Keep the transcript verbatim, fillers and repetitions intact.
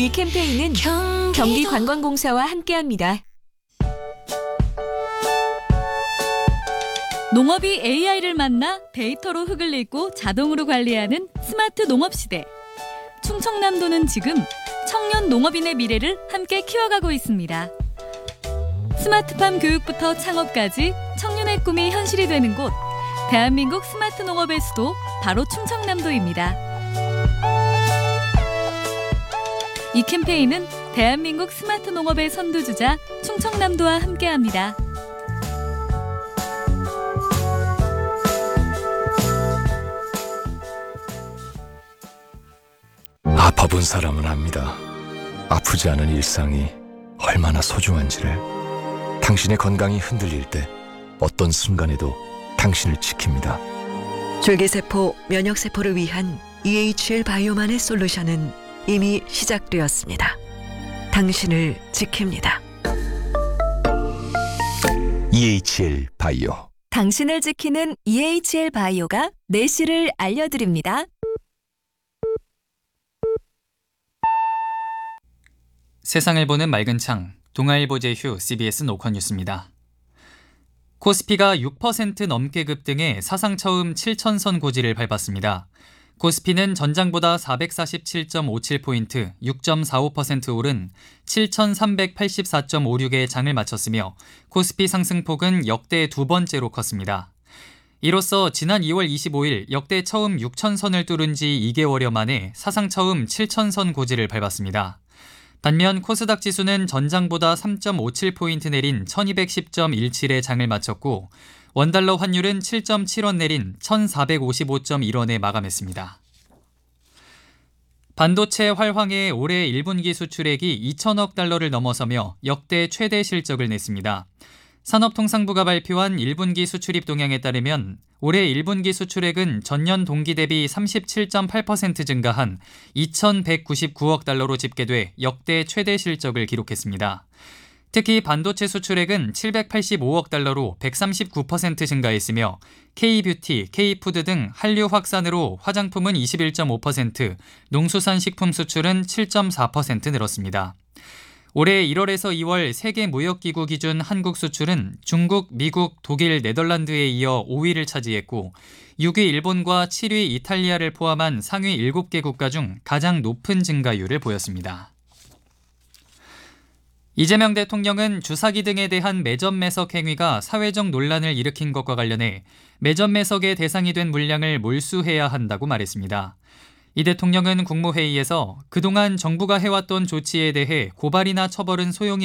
이 캠페인은 경기관광공사와 함께합니다. 농업이 에이아이를 만나 데이터로 흙을 읽고 자동으로 관리하는 스마트 농업 시대. 충청남도는 지금 청년 농업인의 미래를 함께 키워가고 있습니다. 스마트팜 교육부터 창업까지 청년의 꿈이 현실이 되는 곳, 대한민국 스마트 농업의 수도 바로 충청남도입니다. 이 캠페인은 대한민국 스마트 농업의 선두주자 충청남도와 함께합니다. 아파본 사람은 압니다. 아프지 않은 일상이 얼마나 소중한지를. 당신의 건강이 흔들릴 때 어떤 순간에도 당신을 지킵니다. 줄기세포, 면역세포를 위한 이에이치엘 바이오만의 솔루션은 이미 시작되었습니다. 당신을 지킵니다. 이에이치엘 바이오. 당신을 지키는 이에이치엘 바이오가 내실을 알려드립니다. 세상을 보는 맑은 창, 동아일보 제휴 씨비에스 노컷뉴스입니다. 코스피가 육 퍼센트 넘게 급등해 사상 처음 칠천 선 고지를 밟았습니다. 코스피는 전장보다 사백사십칠 점 오칠 포인트, 육 점 사오 퍼센트 오른 칠천삼백팔십사 점 오육에 장을 마쳤으며 코스피 상승폭은 역대 두 번째로 컸습니다. 이로써 지난 이월 이십오일 역대 처음 육천 선을 뚫은 지 이 개월여 만에 사상 처음 칠천 선 고지를 밟았습니다. 반면 코스닥 지수는 전장보다 삼 점 오칠 포인트 내린 천이백십 점 일칠에 장을 마쳤고 원달러 환율은 칠 점 칠 원 내린 천사백오십오 점 일 원에 마감했습니다. 반도체 활황의 올해 일 분기 수출액이 이천억 달러를 넘어서며 역대 최대 실적을 냈습니다. 산업통상부가 발표한 일 분기 수출입 동향에 따르면 올해 일 분기 수출액은 전년 동기 대비 삼십칠 점 팔 퍼센트 증가한 이천백구십구억 달러로 집계돼 역대 최대 실적을 기록했습니다. 특히 반도체 수출액은 칠백팔십오억 달러로 백삼십구 퍼센트 증가했으며 K뷰티, K푸드 등 한류 확산으로 화장품은 이십일 점 오 퍼센트, 농수산식품 수출은 칠 점 사 퍼센트 늘었습니다. 올해 일월에서 이월 세계무역기구 기준 한국 수출은 중국, 미국, 독일, 네덜란드에 이어 오 위를 차지했고 육 위 일본과 칠 위 이탈리아를 포함한 상위 일곱 개 국가 중 가장 높은 증가율을 보였습니다. 이재명 대통령은 주사기 등에 대한 매점 매석 행위가 사회적 논란을 일으킨 것과 관련해 매점 매석의 대상이 된 물량을 몰수해야 한다고 말했습니다. 이 대통령은 국무회의에서 그동안 정부가 해왔던 조치에 대해 고발이나 처벌은 소용이